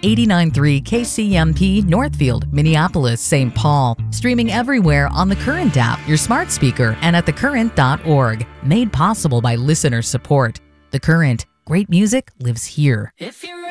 89.3 KCMP Northfield, Minneapolis, St. Paul. Streaming everywhere on the Current app, your smart speaker, and at thecurrent.org. Made possible by listener support. The Current. Great music lives here. If you're